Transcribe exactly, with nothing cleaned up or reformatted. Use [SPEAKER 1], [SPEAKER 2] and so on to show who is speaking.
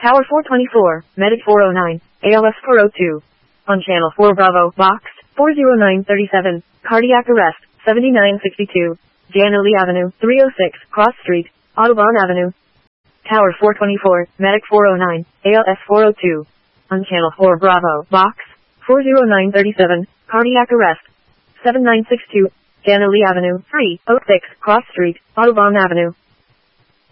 [SPEAKER 1] Tower four twenty-four, Medic four oh nine, A L S four oh two. On Channel four Bravo, Box, four oh nine thirty-seven, Cardiac Arrest, seventy-nine sixty-two, Janely Avenue, three oh six, Cross Street, Audubon Avenue. Tower four twenty-four, Medic four oh nine, A L S four oh two. On Channel four Bravo, Box, four oh nine thirty-seven, Cardiac Arrest, seventy-nine sixty-two, Janely Avenue, three oh six, Cross Street, Audubon Avenue.